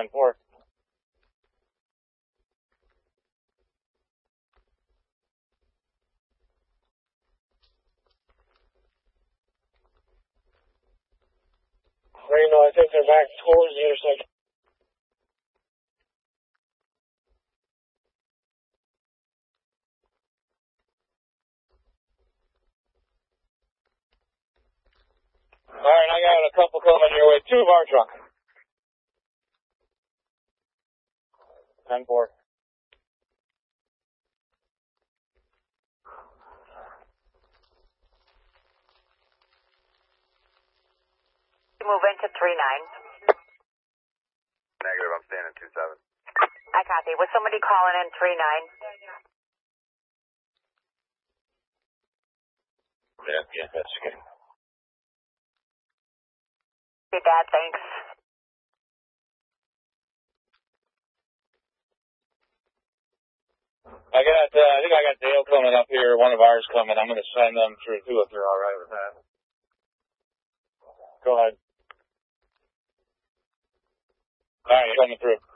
10-4. Reno, I think they're back towards the intersection. Alright, I got a couple coming your way. 2 of our truck. 10-4. Move into 3-9. Negative, I'm staying in 2-7. I copy. Was somebody calling in 3-9? Yeah, that's good. Hey, Dad, thanks. I think I got Dale coming up here. One of ours coming. I'm going to send them through too if you're all right with that. Go ahead. All right, you're coming through.